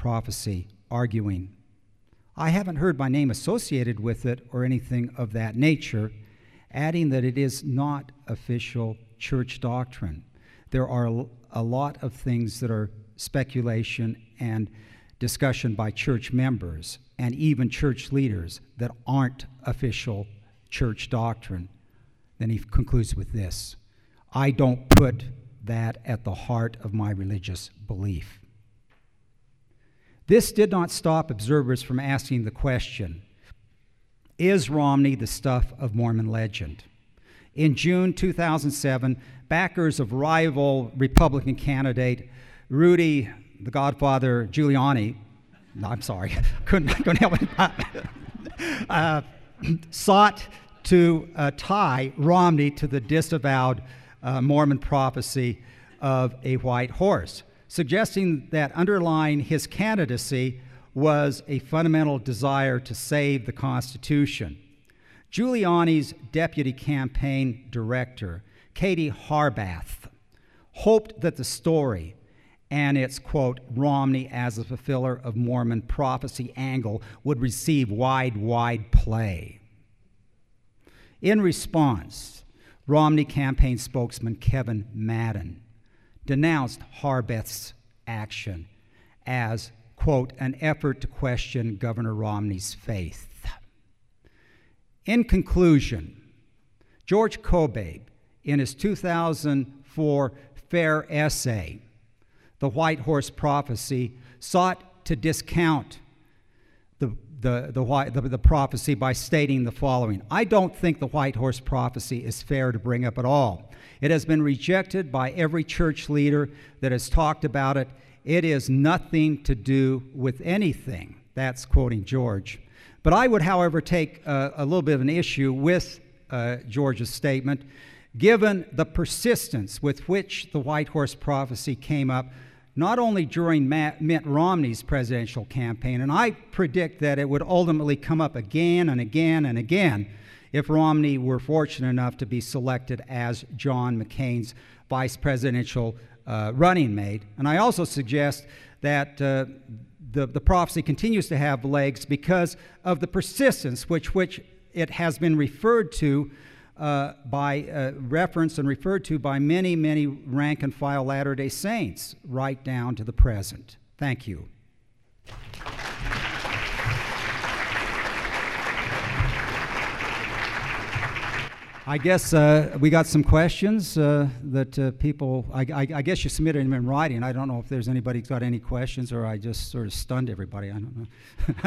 prophecy, arguing, "I haven't heard my name associated with it or anything of that nature," adding that it is not official church doctrine. There are a lot of things that are speculation and discussion by church members and even church leaders that aren't official church doctrine. Then he concludes with this: "I don't put that at the heart of my religious belief." This did not stop observers from asking the question, is Romney the stuff of Mormon legend? In June 2007, backers of rival Republican candidate Rudy, the Godfather Giuliani, no, I'm sorry, couldn't help it, sought to tie Romney to the disavowed Mormon prophecy of a white horse, suggesting that underlying his candidacy was a fundamental desire to save the Constitution. Giuliani's deputy campaign director, Katie Harbath, hoped that the story and its, quote, Romney as a fulfiller of Mormon prophecy angle would receive wide play. In response, Romney campaign spokesman Kevin Madden denounced Harbath's action as, quote, an effort to question Governor Romney's faith. In conclusion, George Kobabe, in his 2004 Fair essay, The White Horse Prophecy, sought to discount the prophecy by stating the following: "I don't think the White Horse Prophecy is fair to bring up at all. It has been rejected by every church leader that has talked about it. It is nothing to do with anything." That's quoting George. But I would, however, take a little bit of an issue with George's statement, given the persistence with which the White Horse Prophecy came up, not only during Mitt Romney's presidential campaign, and I predict that it would ultimately come up again and again and again if Romney were fortunate enough to be selected as John McCain's vice presidential running mate. And I also suggest that the prophecy continues to have legs because of the persistence which it has been referred to by reference and referred to by many rank-and-file Latter-day Saints right down to the present. Thank you. I guess we got some questions that people, I guess you submitted them in writing. I don't know if there's anybody who's got any questions, or I just sort of stunned everybody. I don't know.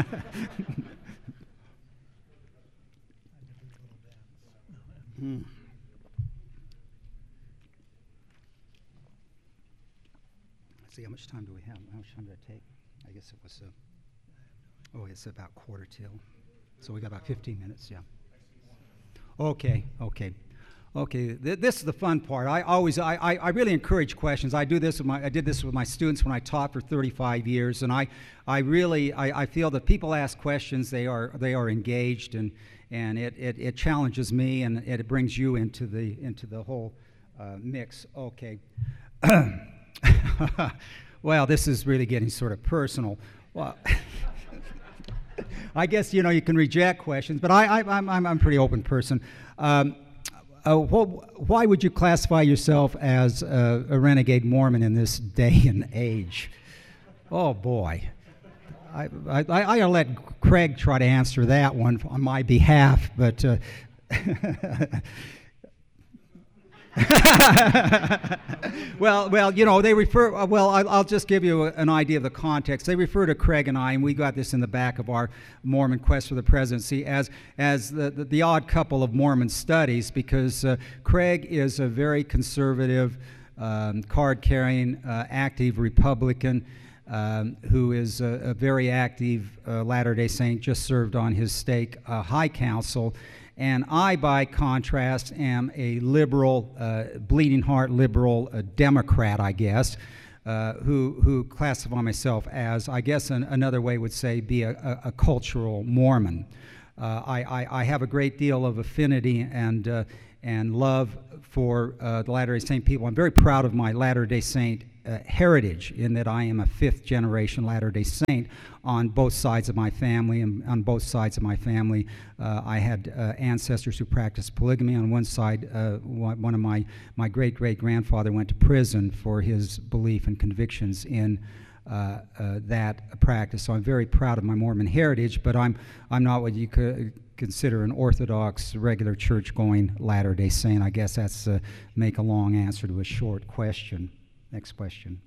Let's see, how much time do we have? How much time did I take? I guess it was, it's about 1:45. So we got about 15 minutes, yeah. Okay. This is the fun part. I really encourage questions. I did this with my students when I taught for 35 years, and I feel that people ask questions, they are engaged, and it challenges me, and it brings you into the whole mix. Okay. Well, this is really getting sort of personal. Well, I guess you can reject questions, but I'm a pretty open person. Why would you classify yourself as a renegade Mormon in this day and age? Oh boy, I'll let Craig try to answer that one on my behalf, but. Well, they refer. I'll just give you an idea of the context. They refer to Craig and I, and we got this in the back of our Mormon Quest for the Presidency as the odd couple of Mormon studies, because Craig is a very conservative, card-carrying, active Republican who is a very active Latter-day Saint. Just served on his stake High Council. And I, by contrast, am a liberal, bleeding heart liberal Democrat, I guess, who classify myself as, I guess another way would say, be a cultural Mormon. I have a great deal of affinity and love for the Latter-day Saint people. I'm very proud of my Latter-day Saint heritage, in that I am a fifth-generation Latter-day Saint on both sides of my family. And on both sides of my family, I had ancestors who practiced polygamy. On one side, one of my great-great-grandfather went to prison for his belief and convictions in that practice. So I'm very proud of my Mormon heritage, but I'm not what you could consider an Orthodox, regular church-going Latter-day Saint. I guess that's make a long answer to a short question. Next question.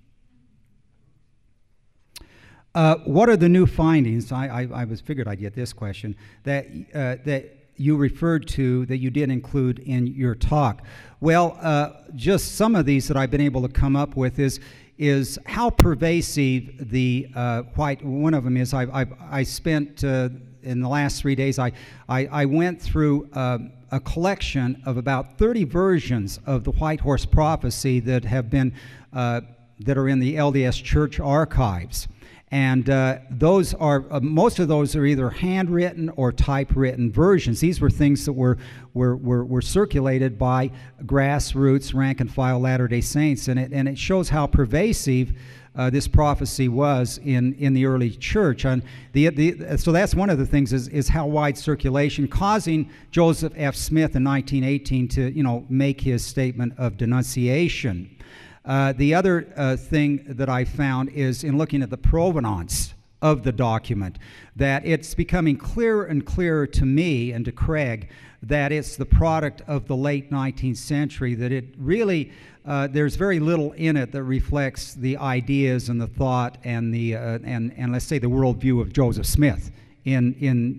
What are the new findings? I was figured I'd get this question that you referred to, that you did include in your talk. Well, just some of these that I've been able to come up with is how pervasive the white. One of them is I spent in the last 3 days. I went through a collection of about 30 versions of the White Horse Prophecy that have been that are in the LDS Church archives. And those are most of those are either handwritten or typewritten versions. These were things that were circulated by grassroots, rank and file Latter-day Saints, and it shows how pervasive this prophecy was in the early church. And so that's one of the things is how wide circulation, causing Joseph F. Smith in 1918 to make his statement of denunciation. The other thing that I found is in looking at the provenance of the document, that it's becoming clearer and clearer to me and to Craig that it's the product of the late 19th century, that it really, there's very little in it that reflects the ideas and the thought and the and let's say the worldview of Joseph Smith in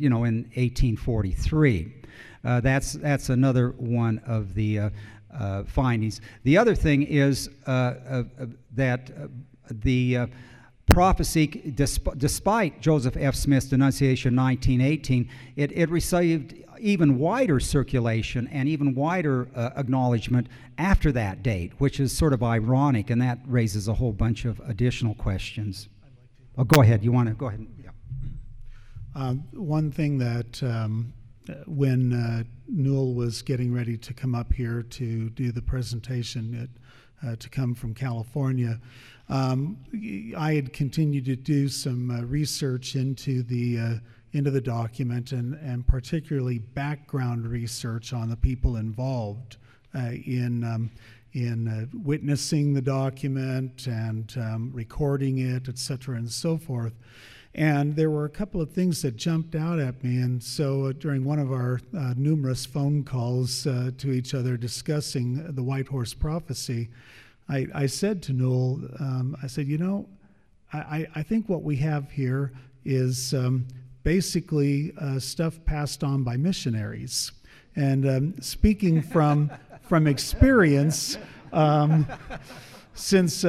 1843. That's another one of the findings. The other thing is that the prophecy, despite Joseph F. Smith's denunciation in 1918, it received even wider circulation and even wider acknowledgement after that date, which is sort of ironic, and that raises a whole bunch of additional questions. Oh, go ahead. You want to go ahead? Yeah. One thing that when Newell was getting ready to come up here to do the presentation, to come from California, I had continued to do some research into the document, and particularly background research on the people involved in witnessing the document and recording it, etc., and so forth. And there were a couple of things that jumped out at me, and so during one of our numerous phone calls to each other discussing the White Horse Prophecy, I said to Newell, I said, I think what we have here is basically stuff passed on by missionaries. And speaking from experience, since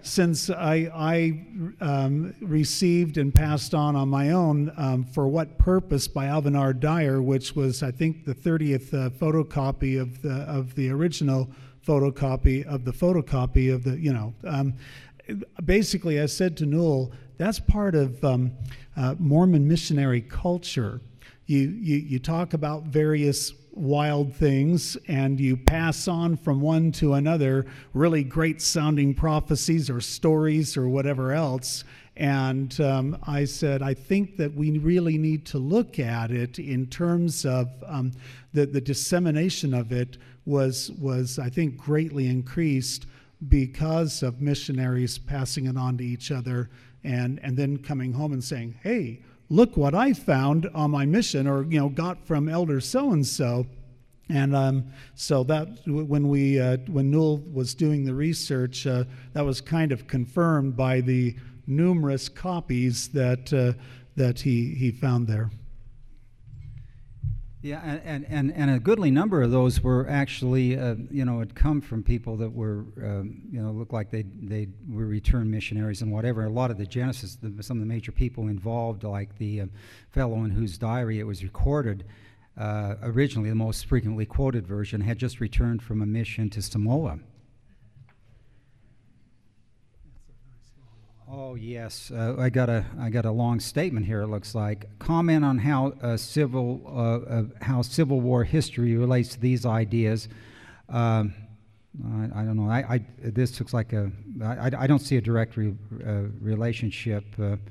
I received and passed on my own For What Purpose by Alvin R. Dyer, which was, I think, the 30th photocopy of the original photocopy of the basically I said to Newell, that's part of Mormon missionary culture. You talk about various wild things, and you pass on from one to another really great sounding prophecies or stories or whatever else. And I said, I think that we really need to look at it in terms of the dissemination of it was I think greatly increased because of missionaries passing it on to each other and then coming home and saying, hey, look what I found on my mission, or got from Elder so and so. And so that when Newell was doing the research, that was kind of confirmed by the numerous copies that he found there. Yeah, and a goodly number of those were actually, had come from people that were, looked like they were returned missionaries and whatever. A lot of the Genesis, some of the major people involved, like the fellow in whose diary it was recorded, originally the most frequently quoted version, had just returned from a mission to Samoa. Oh yes, I got a long statement here. It looks like comment on how civil war history relates to these ideas. I don't know. This looks like I don't see a direct relationship.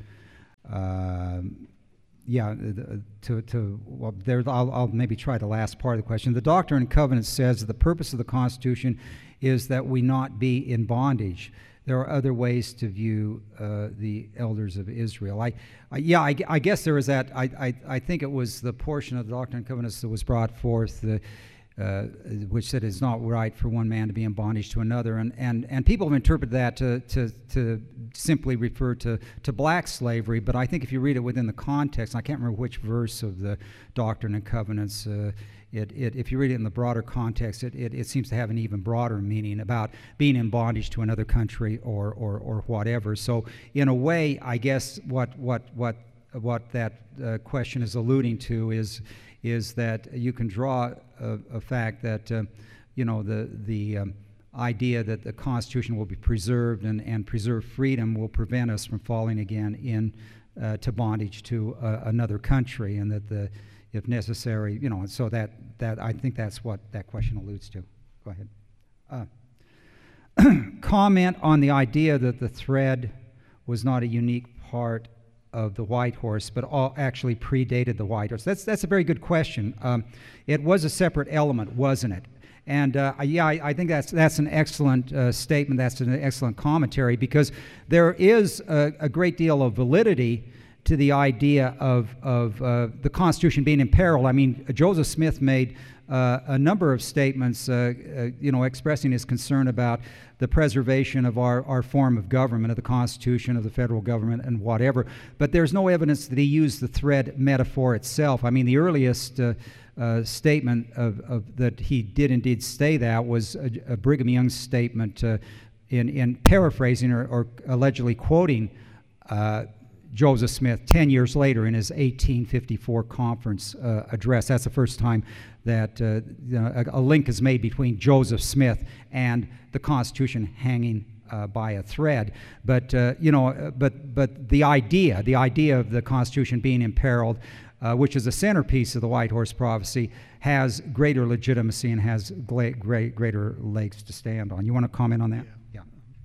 I'll maybe try the last part of the question. The Doctrine and Covenants says that the purpose of the Constitution is that we not be in bondage. There are other ways to view the elders of Israel. I guess there is that. I think it was the portion of the Doctrine and Covenants that was brought forth, which said it's not right for one man to be in bondage to another, and people have interpreted that to simply refer to black slavery. But I think if you read it within the context, I can't remember which verse of the Doctrine and Covenants. If you read it in the broader context, it seems to have an even broader meaning about being in bondage to another country or whatever. So in a way, I guess what that question is alluding to is that you can draw a fact that the idea that the Constitution will be preserved and preserve freedom will prevent us from falling again to bondage to another country, and that if necessary, so that I think that's what that question alludes to. Go ahead. Comment on the idea that the thread was not a unique part of the White Horse, but all actually predated the White Horse. That's a very good question. It was a separate element, wasn't it? And I think that's an excellent statement. That's an excellent commentary, because there is a great deal of validity to the idea of the Constitution being in peril. I mean, Joseph Smith made a number of statements, expressing his concern about the preservation of our form of government, of the Constitution, of the federal government, and whatever. But there's no evidence that he used the thread metaphor itself. I mean, the earliest statement that he did indeed say that was a Brigham Young statement in paraphrasing or allegedly quoting Joseph Smith 10 years later in his 1854 conference address. That's the first time that a link is made between Joseph Smith and the Constitution hanging by a thread. But the idea of the Constitution being imperiled, which is a centerpiece of the White Horse Prophecy, has greater legitimacy and has greater legs to stand on. You want to comment on that? Yeah.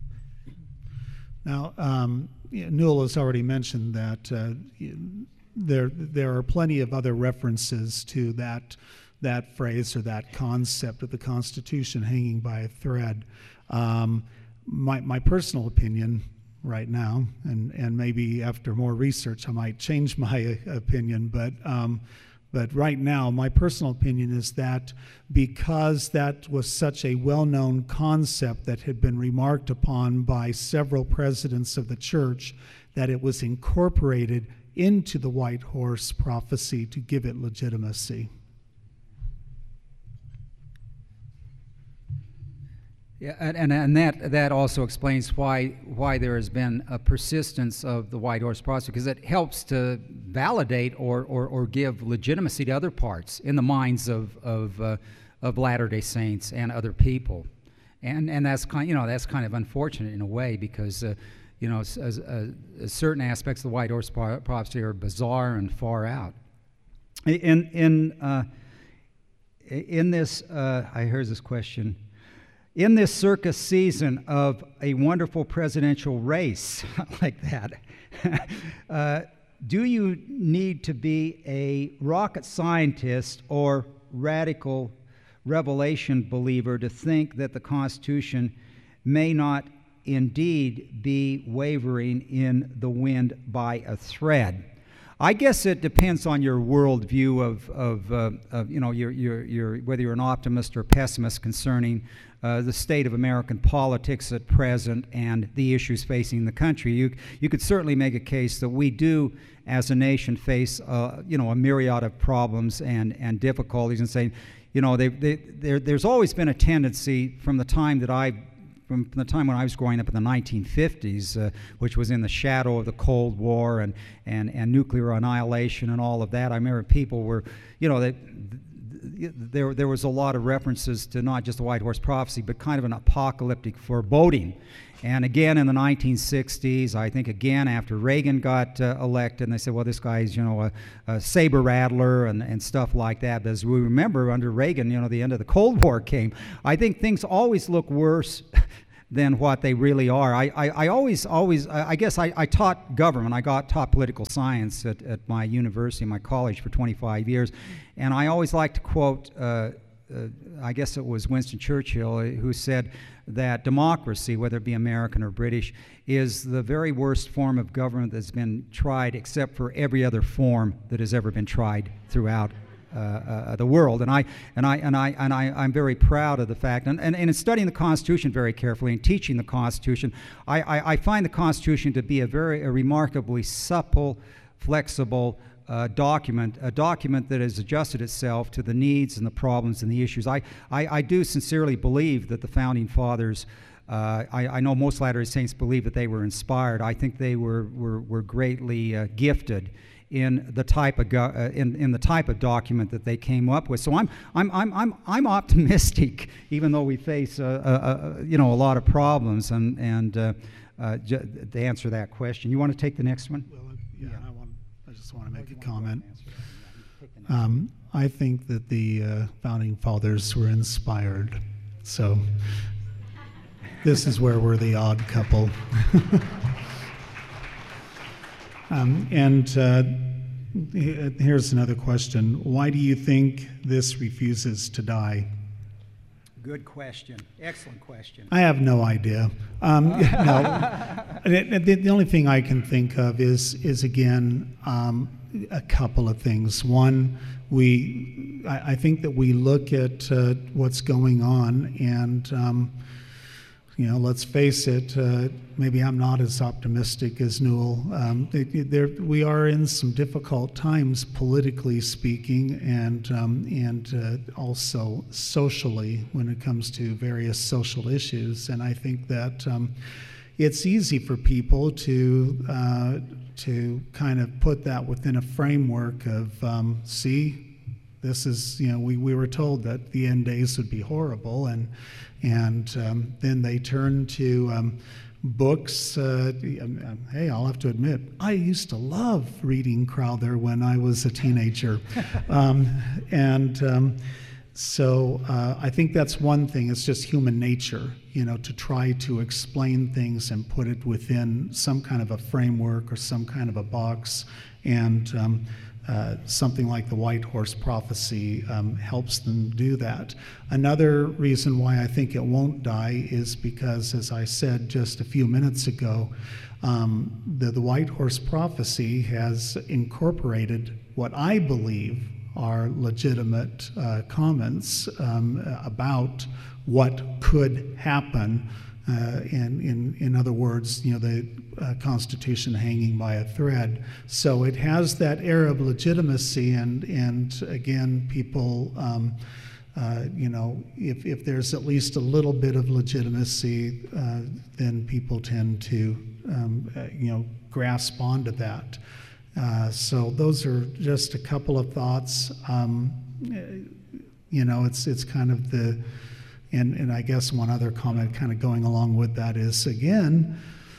Now, Newell has already mentioned that there are plenty of other references to that phrase or that concept of the Constitution hanging by a thread. My personal opinion right now, and maybe after more research I might change my opinion, but right now my personal opinion is that because that was such a well-known concept that had been remarked upon by several presidents of the church, that it was incorporated into the White Horse Prophecy to give it legitimacy. Yeah, and that also explains why there has been a persistence of the White Horse Prophecy, because it helps to validate or give legitimacy to other parts in the minds of Latter-day Saints and other people, and that's kind of unfortunate in a way, because certain aspects of the White Horse Prophecy are bizarre and far out. In this, here's this question. In this circus season of a wonderful presidential race like that, do you need to be a rocket scientist or radical revelation believer to think that the Constitution may not indeed be wavering in the wind by a thread? I guess it depends on your worldview of your whether you're an optimist or pessimist concerning the state of American politics at present and the issues facing the country. You could certainly make a case that we do, as a nation, face a myriad of problems and difficulties, and saying, there's always been a tendency from the time when I was growing up in the 1950s, which was in the shadow of the Cold War and nuclear annihilation and all of that. I remember people were, there was a lot of references to not just the White Horse Prophecy, but kind of an apocalyptic foreboding. And again in the 1960s, I think again after Reagan got elected, and they said, well, this guy's, a saber rattler and stuff like that. But as we remember, under Reagan, the end of the Cold War came. I think things always look worse than what they really are. I guess I taught government. I taught political science at my university, my college for 25 years. And I always like to quote, I guess it was Winston Churchill, who said that democracy, whether it be American or British, is the very worst form of government that's been tried, except for every other form that has ever been tried throughout the world. And I'm very proud of the fact. And in studying the Constitution very carefully and teaching the Constitution, I find the Constitution to be a remarkably supple, flexible document, a document that has adjusted itself to the needs and the problems and the issues. I do sincerely believe that the Founding Fathers, I know most Latter-day Saints believe that they were inspired. I think they were greatly gifted in the type of in the type of document that they came up with. So I'm optimistic, even though we face a lot of problems. And to answer that question, you want to take the next one? Well, yeah. I just want to make a comment. I think that the Founding Fathers were inspired. So this is where we're the odd couple. Here's another question. Why do you think this refuses to die? Good question. Excellent question. I have no idea. No. The only thing I can think of is again, a couple of things. One, I think that we look at what's going on, and let's face it, maybe I'm not as optimistic as Newell. We are in some difficult times, politically speaking, and also socially when it comes to various social issues. And I think that it's easy for people to kind of put that within a framework of, this is, we were told that the end days would be horrible, and then they turn to books. Hey, I'll have to admit, I used to love reading Crowther when I was a teenager. So I think that's one thing. It's just human nature, to try to explain things and put it within some kind of a framework or some kind of a box. And something like the White Horse Prophecy helps them do that. Another reason why I think it won't die is because, as I said just a few minutes ago, the White Horse Prophecy has incorporated what I believe are legitimate comments about what could happen. In other words, the Constitution hanging by a thread. So it has that air of legitimacy, and again, people, if there's at least a little bit of legitimacy, then people tend to, grasp onto that. So those are just a couple of thoughts. It's kind of the. And I guess one other comment kind of going along with that is, again,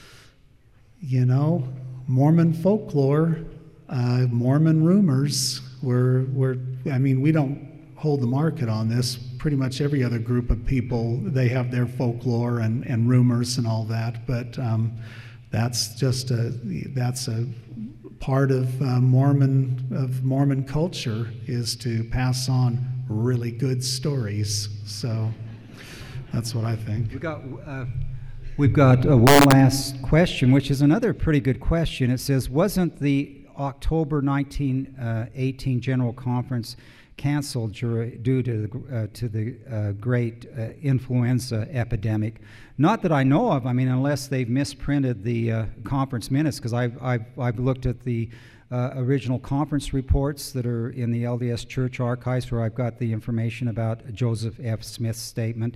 Mormon folklore, Mormon rumors, we don't hold the market on this. Pretty much every other group of people, they have their folklore and rumors and all that, but that's a part of Mormon culture, is to pass on really good stories. So that's what I think. We've got one last question, which is another pretty good question. It says, wasn't the October 1918 General Conference canceled due to the great influenza epidemic? Not that I know of. Unless they've misprinted the conference minutes, because I've looked at the original conference reports that are in the LDS Church archives, where I've got the information about Joseph F. Smith's statement.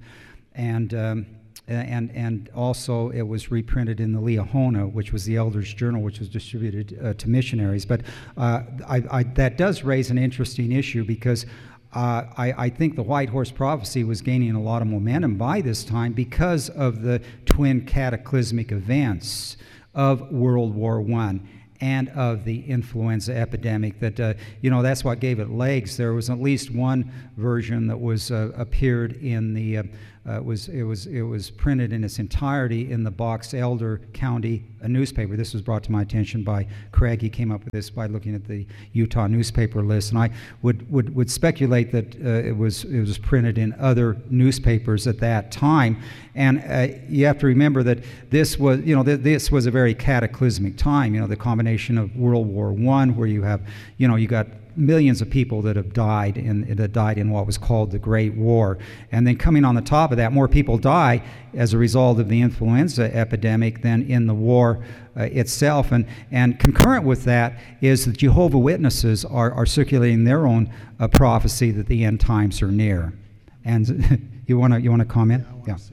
And also it was reprinted in the Liahona, which was the Elders' Journal, which was distributed to missionaries. But that does raise an interesting issue, because I think the White Horse Prophecy was gaining a lot of momentum by this time because of the twin cataclysmic events of World War I and of the influenza epidemic. That's what gave it legs. There was at least one version that was appeared in the it was printed in its entirety in the Box Elder County newspaper. This was brought to my attention by Craig. He came up with this by looking at the Utah newspaper list, and I would speculate that it was printed in other newspapers at that time. And you have to remember that this was this was a very cataclysmic time. The combination of World War I, where you have you got millions of people that have died in what was called the Great War. And then coming on the top of that, more people die as a result of the influenza epidemic than in the war itself. And concurrent with that is that Jehovah's Witnesses are circulating their own prophecy that the end times are near. And you want to comment? Yeah. I want to say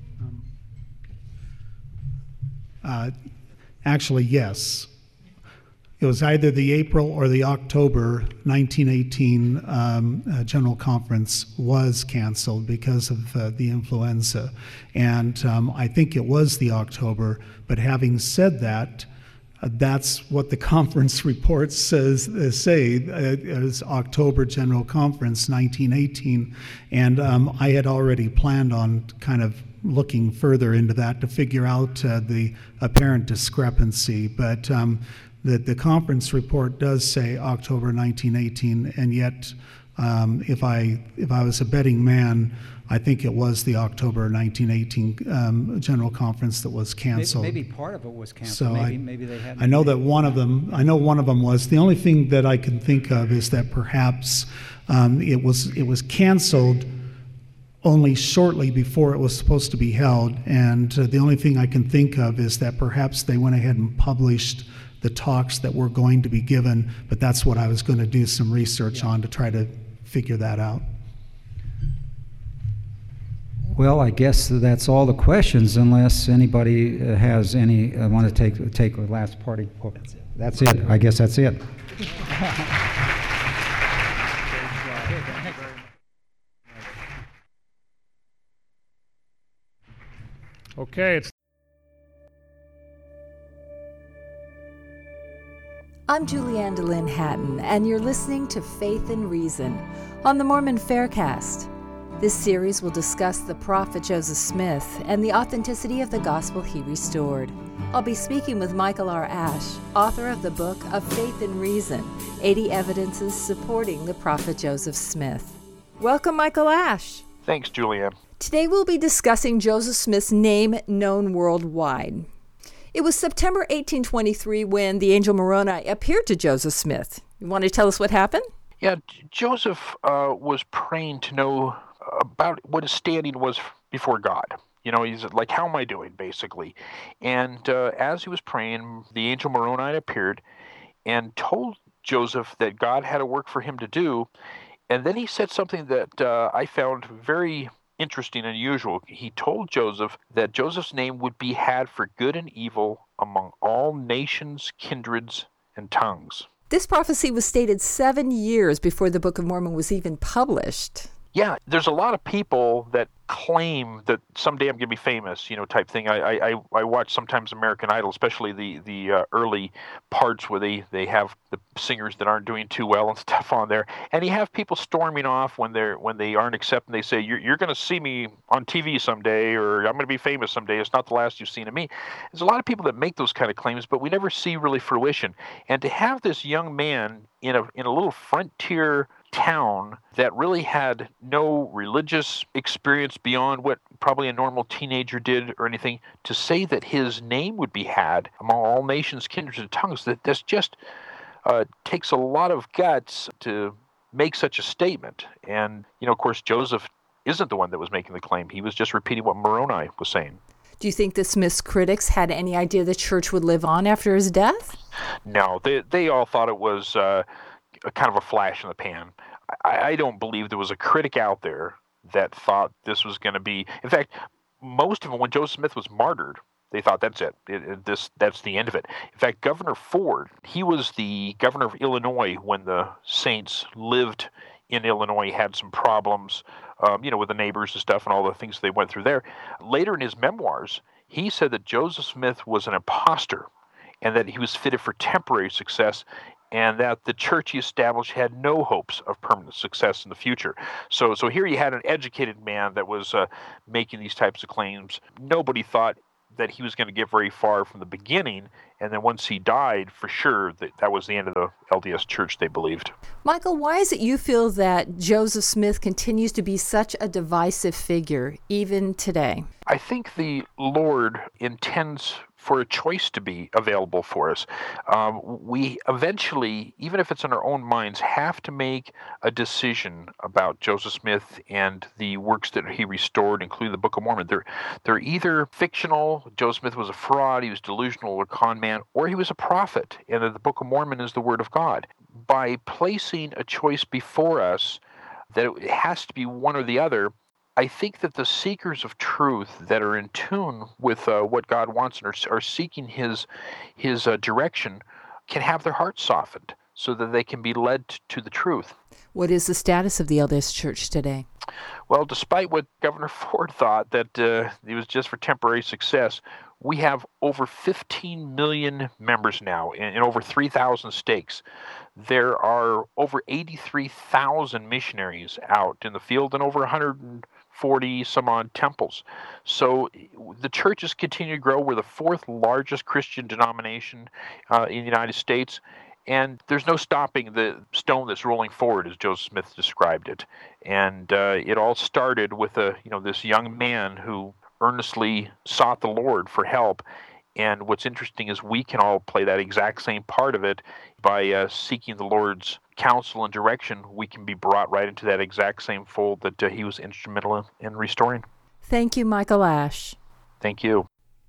something. Actually, yes. It was either the April or the October 1918 General Conference was canceled because of the influenza. And I think it was the October, but having said that, that's what the conference reports say is October General Conference 1918. And I had already planned on kind of looking further into that to figure out the apparent discrepancy. But the conference report does say October 1918, and yet if I was a betting man, I think it was the October 1918 General Conference that was canceled. Maybe part of it was canceled. So maybe they had. I know that one of them was. The only thing that I can think of is that perhaps it was canceled only shortly before it was supposed to be held, and the only thing I can think of is that perhaps they went ahead and published the talks that were going to be given, but that's what I was going to do some research on to try to figure that out. Well, I guess that's all the questions, unless anybody has any. I want to take the last party. Oh, that's it. I guess that's it. Okay. I'm Julianne DeLynn Hatton, and you're listening to Faith and Reason on the Mormon Faircast. This series will discuss the prophet Joseph Smith and the authenticity of the gospel he restored. I'll be speaking with Michael R. Ash, author of the book of Faith and Reason, 80 Evidences Supporting the Prophet Joseph Smith. Welcome, Michael Ash. Thanks, Julianne. Today we'll be discussing Joseph Smith's name known worldwide. It was September 1823 when the angel Moroni appeared to Joseph Smith. You want to tell us what happened? Yeah, Joseph was praying to know about what his standing was before God. He's like, how am I doing, basically? And as he was praying, the angel Moroni appeared and told Joseph that God had a work for him to do. And then he said something that I found very interesting and unusual. He told Joseph that Joseph's name would be had for good and evil among all nations, kindreds, and tongues. This prophecy was stated 7 years before the Book of Mormon was even published. Yeah, there's a lot of people that claim that someday I'm going to be famous, type thing. I watch sometimes American Idol, especially the early parts where they have the singers that aren't doing too well and stuff on there, and you have people storming off when they aren't accepted. They say you're going to see me on TV someday, or I'm going to be famous someday. It's not the last you've seen of me. There's a lot of people that make those kind of claims, but we never see really fruition. And to have this young man in a little frontier town that really had no religious experience beyond what probably a normal teenager did or anything, to say that his name would be had among all nations, kindreds, and tongues, that's just takes a lot of guts to make such a statement. And, of course, Joseph isn't the one that was making the claim. He was just repeating what Moroni was saying. Do you think the Smith's critics had any idea the church would live on after his death? No, they all thought it was kind of a flash in the pan. I don't believe there was a critic out there that thought this was going to be. In fact, most of them, when Joseph Smith was martyred, they thought that's it. That's the end of it. In fact, Governor Ford, he was the governor of Illinois when the Saints lived in Illinois had some problems, with the neighbors and stuff and all the things they went through there. Later in his memoirs, he said that Joseph Smith was an imposter and that he was fitted for temporary success, and that the church he established had no hopes of permanent success in the future. So here you had an educated man that was making these types of claims. Nobody thought that he was going to get very far from the beginning, and then once he died, for sure, that was the end of the LDS Church, they believed. Michael, why is it you feel that Joseph Smith continues to be such a divisive figure, even today? I think the Lord intends for a choice to be available for us. We eventually, even if it's in our own minds, have to make a decision about Joseph Smith and the works that he restored, including the Book of Mormon. They're either fictional, Joseph Smith was a fraud, he was delusional or con man, or he was a prophet, and that the Book of Mormon is the Word of God. By placing a choice before us that it has to be one or the other, I think that the seekers of truth that are in tune with what God wants and are seeking His direction can have their hearts softened so that they can be led to the truth. What is the status of the LDS Church today? Well, despite what Governor Ford thought, that it was just for temporary success, we have over 15 million members now in over 3,000 stakes. There are over 83,000 missionaries out in the field and over 140 some odd temples. So the churches continue to grow. We're the fourth largest Christian denomination in the United States. And there's no stopping the stone that's rolling forward, as Joseph Smith described it. And it all started with this young man who earnestly sought the Lord for help. And what's interesting is we can all play that exact same part of it by seeking the Lord's counsel and direction. We can be brought right into that exact same fold that he was instrumental in restoring. Thank you, Michael Ash. Thank you.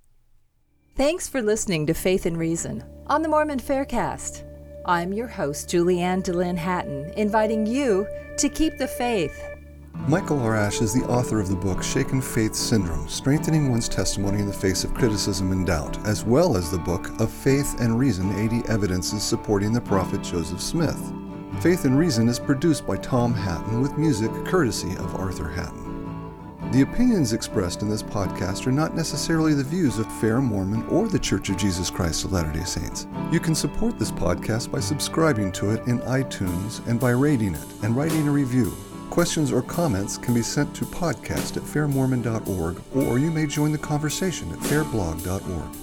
Thanks for listening to Faith and Reason on the Mormon Faircast. I'm your host, Julianne DeLynn Hatton, inviting you to keep the faith. Michael R. Ash is the author of the book Shaken Faith Syndrome, Strengthening One's Testimony in the Face of Criticism and Doubt, as well as the book Of Faith and Reason, 80 Evidences Supporting the Prophet Joseph Smith. Faith and Reason is produced by Tom Hatton with music courtesy of Arthur Hatton. The opinions expressed in this podcast are not necessarily the views of Fair Mormon or the Church of Jesus Christ of Latter-day Saints. You can support this podcast by subscribing to it in iTunes and by rating it and writing a review. Questions or comments can be sent to podcast@fairmormon.org, or you may join the conversation at fairblog.org.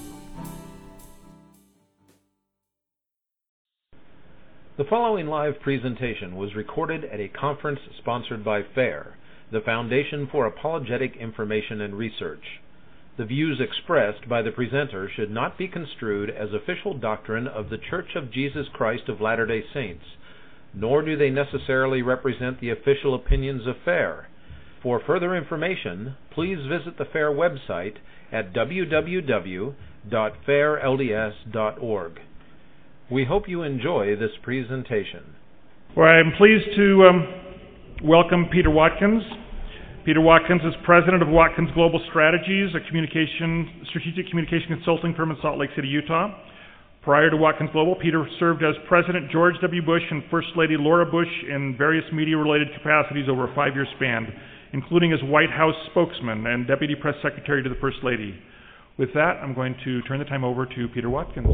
The following live presentation was recorded at a conference sponsored by FAIR, the Foundation for Apologetic Information and Research. The views expressed by the presenter should not be construed as official doctrine of the Church of Jesus Christ of Latter-day Saints, nor do they necessarily represent the official opinions of FAIR. For further information, please visit the FAIR website at www.fairlds.org. We hope you enjoy this presentation. Well, I'm pleased to welcome Peter Watkins. Peter Watkins is president of Watkins Global Strategies, a strategic communication consulting firm in Salt Lake City, Utah. Prior to Watkins Global, Peter served as President George W. Bush and First Lady Laura Bush in various media-related capacities over a 5-year span, including as White House spokesman and Deputy Press Secretary to the First Lady. With that, I'm going to turn the time over to Peter Watkins.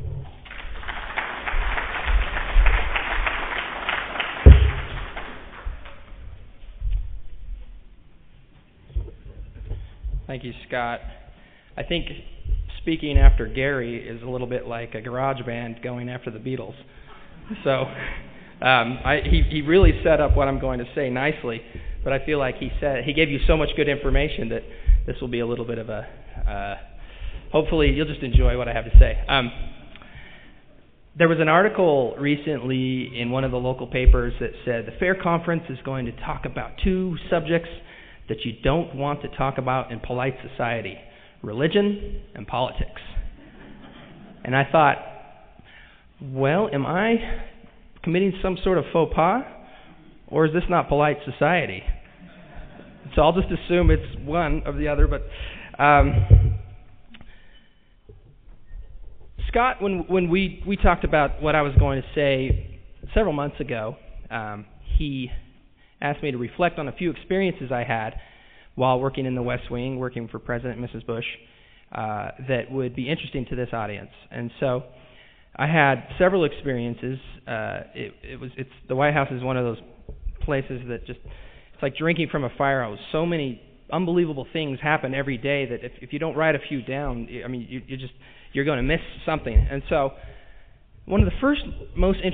Thank you, Scott. I think speaking after Gary is a little bit like a garage band going after the Beatles. So he really set up what I'm going to say nicely, but I feel like he gave you so much good information that this will be a little bit of a, hopefully you'll just enjoy what I have to say. There was an article recently in one of the local papers that said the Fair Conference is going to talk about 2 subjects that you don't want to talk about in polite society: religion and politics. And I thought, well, am I committing some sort of faux pas, or is this not polite society? So I'll just assume it's one or the other. But Scott, when we talked about what I was going to say several months ago, he asked me to reflect on a few experiences I had while working in the West Wing, working for President and Mrs. Bush, that would be interesting to this audience. And so I had several experiences. The White House is one of those places that just, it's like drinking from a fire hose. So many unbelievable things happen every day that if you don't write a few down, I mean, you're going to miss something. And so one of the first most